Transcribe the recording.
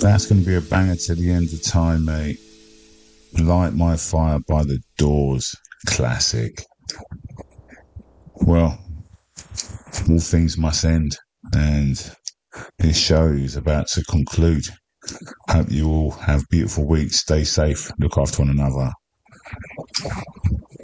That's going to be a banger to the end of time, mate. Light My Fire by The Doors. Classic. Well, all things must end, and this show is about to conclude. Hope you all have beautiful weeks. Stay safe. Look after one another.